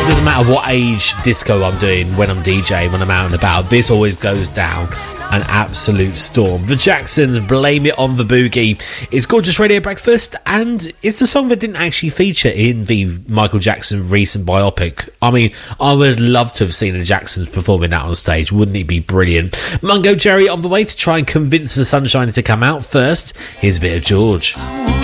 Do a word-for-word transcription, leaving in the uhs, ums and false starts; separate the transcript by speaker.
Speaker 1: Doesn't matter what age disco I'm doing, when I'm DJing, when I'm out and about, this always goes down an absolute storm. The Jacksons, Blame It on the Boogie. It's Gorgeous Radio Breakfast, and it's a song that didn't actually feature in the Michael Jackson recent biopic. I mean, I would love to have seen the Jacksons performing that on stage. Wouldn't it be brilliant? Mungo Jerry on the way to try and convince the Sunshine to come out. First, here's a bit of George.